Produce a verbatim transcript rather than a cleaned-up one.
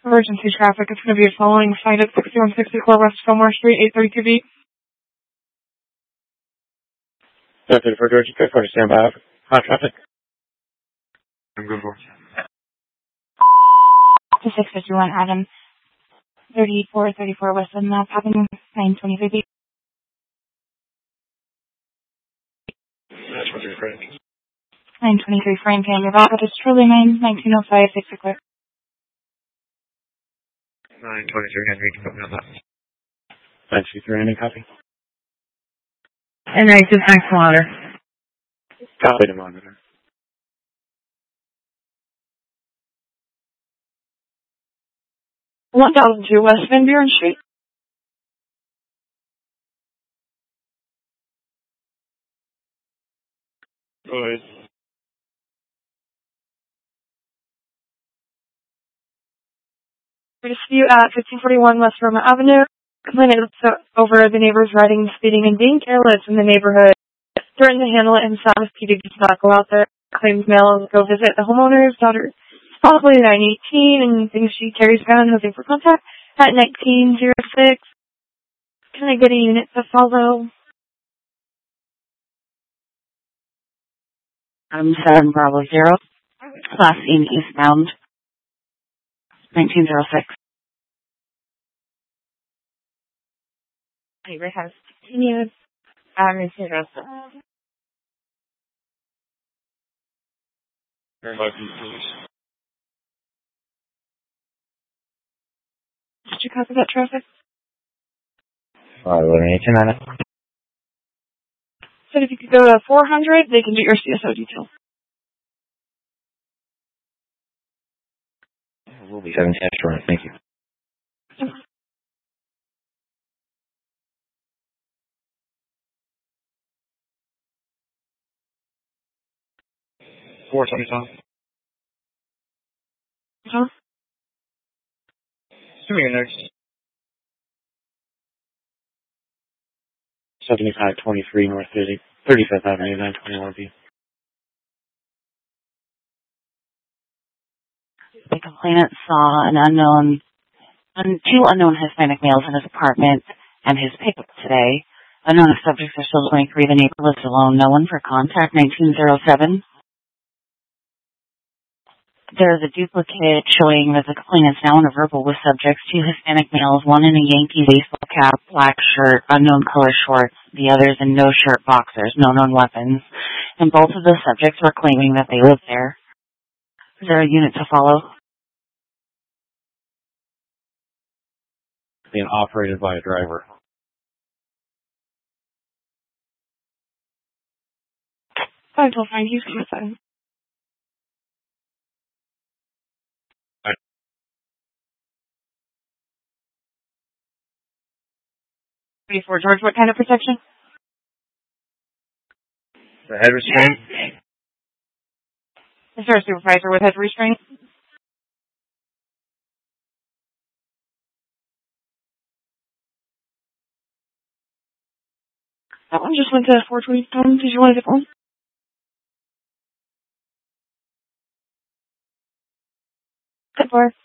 Emergency traffic. It's going to be following sign at sixty-one sixty-four West Fillmore Street, eight thirty-two B. Nothing for Georgia Pick for stand by. Hot traffic. I'm good for. To six fifty-one Adam. thirty-four thirty-four West Mount Avenue, nine twenty-three B. That's what you're afraid. nine twenty-three Frank and your back. It's truly nine nineteen oh five six o'clock. nine twenty-three Henry, can put me on that. nine two three, any copy? And I just thanks water. Copy to monitor. one thousand two West Van Buren Street. Go ahead. We dispute at fifteen forty-one West Roma Avenue. Complainant over the neighbors riding, speeding, and being careless in the neighborhood. Threatened to handle it himself if P D does not go out there. Claims male go visit the homeowner's daughter. Possibly nine eighteen and thinks she carries a gun, hoping for contact at nineteen oh six. Can I get a unit to follow? I'm seven Bravo Zero. Class in eastbound. nineteen oh six. Neighbor has continued. Um, nineteen oh six. Very much, please. Did you copy that traffic? Alright, eleven eighteen on it. Said if you could go to four hundred, they can do your C S O detail. We'll be seven ten short, thank you. four twenty Tom. Huh? Give me your next. seventy-five twenty-three North thirty-fifth Avenue, nine twenty-one B. The complainant saw an unknown, un, two unknown Hispanic males in his apartment and his pickup today. Unknown subjects are still twenty-three. The neighbor lives alone. No one for contact. nineteen oh seven. There is a duplicate showing that the complainant is now in a verbal with subjects, two Hispanic males, one in a Yankee baseball cap, black shirt, unknown color shorts, the others in no shirt boxers, no known weapons. And both of the subjects were claiming that they lived there. Is there a unit to follow? Being operated by a driver. five till five, use suicide. thirty-four George, what kind of protection? The head restraint. Is there a supervisor with head restraint? That one just went to four twenty. Tom, did you want a different one? Good bar.